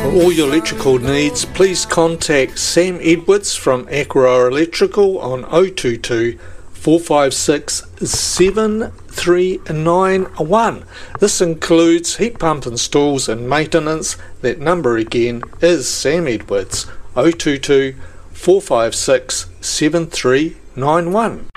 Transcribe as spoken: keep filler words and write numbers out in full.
For all your electrical needs, please contact Sam Edwards from Aqua Electrical on oh two two, four five six, seven three nine one. This includes heat pump installs and maintenance. That number again is Sam Edwards, oh two two, four five six, seven three nine one.